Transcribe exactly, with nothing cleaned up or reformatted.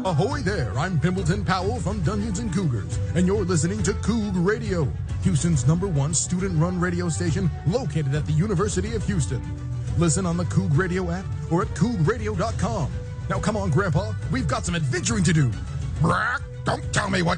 Ahoy there, I'm Pimbleton Powell from Dungeons and Cougars, and you're listening to Coug Radio, Houston's number one student-run radio station located at the University of Houston. Listen on the Coug Radio app or at coug radio dot com. Now come on, Grandpa, we've got some adventuring to do. Brack, don't tell me what